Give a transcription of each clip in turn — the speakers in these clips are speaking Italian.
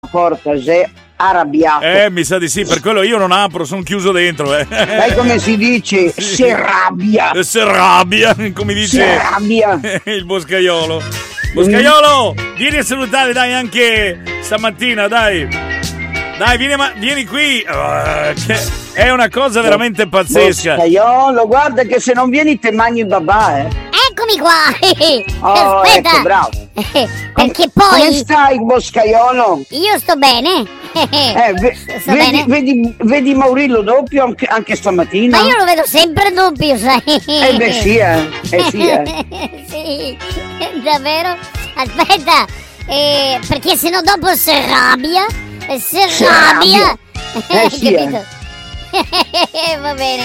porta, sei arrabbiato. Mi sa di sì, per quello io non apro, sono chiuso dentro. Sai come si dice? Sì. Si rabbia. Si rabbia, come dice Si rabbia. il boscaiolo. Boscaiolo, vieni a salutare, dai, anche stamattina, dai. Dai, vieni qui. Che è una cosa veramente pazzesca. Boscaiolo, guarda che se non vieni te mangi babà, Eccomi qua. Oh, Aspetta. ecco, bravo. Perché poi come stai, Boscaiolo? io sto bene. Sto bene. Vedi Maurillo doppio anche stamattina? Ma io lo vedo sempre doppio, sai? Beh sì, Sì, davvero? Aspetta, perché sennò dopo si rabbia. Si rabbia. Sì, capito? Va bene.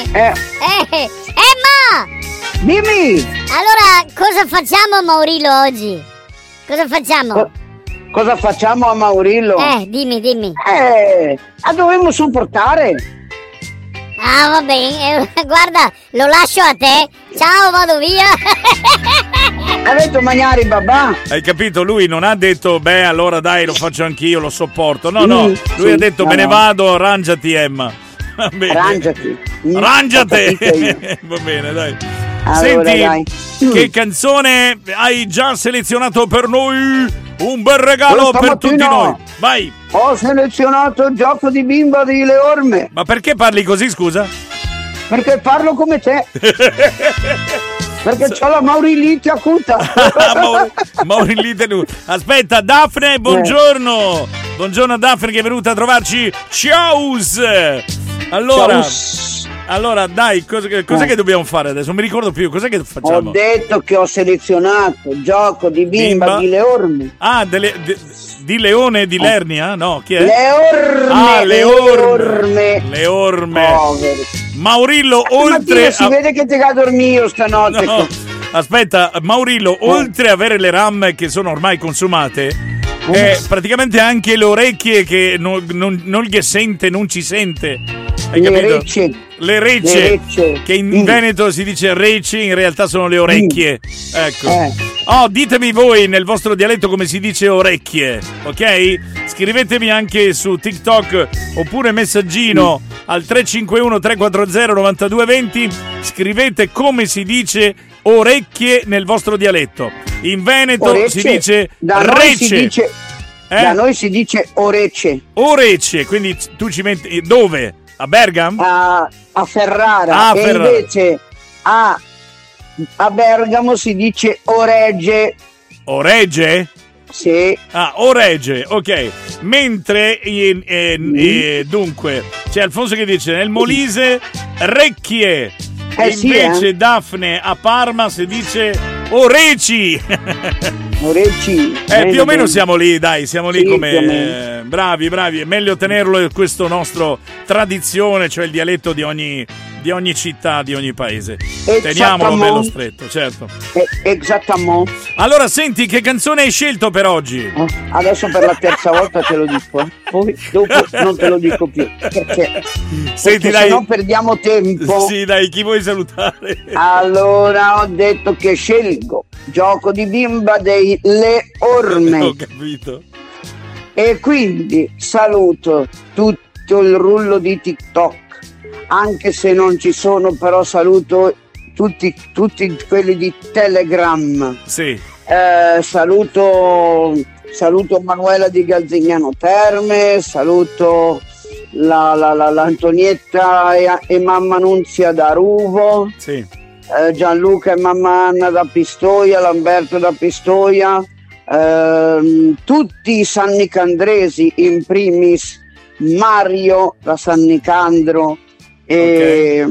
Emma! Dimmi! Allora, cosa facciamo a Maurillo oggi? Cosa facciamo? Cosa facciamo a Maurillo? Dimmi. La dovremmo supportare. Ah, va bene. Guarda, lo lascio a te. Ciao, vado via. Ha detto Magnari babà. Hai capito? Lui non ha detto, beh, allora dai, lo faccio anch'io, lo sopporto. No, lui sì, ha detto, me ne vado, arrangiati, Emma. Va bene. Arrangiati. Va bene, dai. Allora, senti, dai. Che canzone hai già selezionato per noi? Un bel regalo per tutti noi. Vai. Ho selezionato il gioco di bimba di Le Orme. Ma perché parli così, scusa? Perché parlo come te. Perché c'ho la Maurilite acuta. Maurilite. Aspetta, Daphne, buongiorno. Buongiorno Daphne che è venuta a trovarci. Ciao. Allora, dai, cos'è che dobbiamo fare adesso? Non mi ricordo più, cos'è che facciamo? Ho detto che ho selezionato il gioco di bimba di Le Orme. Ah, di Leone e di Lernia? No, chi è? Le Orme. Le Orme. Poveri. Maurillo, oltre si vede che te cado dormio stanotte. No, aspetta, Maurillo, oltre a avere le RAM che sono ormai consumate, praticamente anche le orecchie che non gli sente, non ci sente. Hai capito? Le recce, che in Veneto si dice recce, in realtà sono le orecchie. Ecco. Ditemi voi nel vostro dialetto come si dice orecchie, ok? Scrivetemi anche su TikTok oppure messaggino al 351 340 9220. Scrivete come si dice orecchie nel vostro dialetto. In Veneto si dice recce. Da noi si dice orecce. Orecce, quindi tu ci metti dove? A Bergamo? A Ferrara. E invece a Bergamo si dice oregge. Oregge? Sì. Oregge, ok. Mentre dunque c'è Alfonso che dice nel Molise recchie. Invece Daphne a Parma si dice oreci. Orecci. Più o meno siamo lì, dai, siamo lì come bravi, è meglio tenerlo questo nostro tradizione, cioè il dialetto di ogni città, di ogni paese. Teniamolo bello stretto, certo. Esattamente. Allora senti, che canzone hai scelto per oggi? Adesso per la terza volta te lo dico, poi dopo non te lo dico più, perché senti, dai, se no perdiamo tempo. Sì, dai, chi vuoi salutare? Allora ho detto che scelgo gioco di bimba dei Le Orme. Ho capito. E quindi saluto tutto il rullo di TikTok, anche se non ci sono, però saluto tutti quelli di Telegram. Sì. Saluto Manuela di Galzignano Terme, saluto l'Antonietta e mamma Nunzia da Ruvo. Sì. Gianluca e mamma Anna da Pistoia, Lamberto da Pistoia, tutti i sannicandresi, in primis Mario da San Nicandro e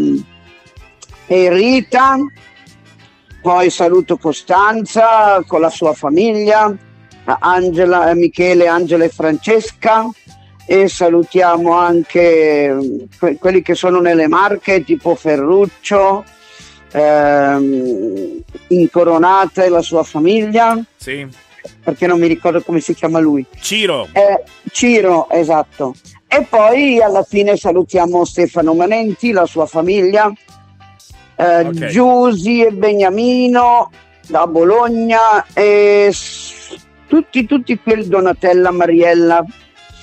Rita, poi saluto Costanza con la sua famiglia, Angela, Michele, Angela e Francesca, e salutiamo anche quelli che sono nelle Marche tipo Ferruccio, Incoronata e la sua famiglia. Sì. Perché non mi ricordo come si chiama lui. Ciro, esatto. E poi alla fine salutiamo Stefano Manenti, la sua famiglia, Giusy e Beniamino da Bologna e tutti quelli, Donatella, Mariella,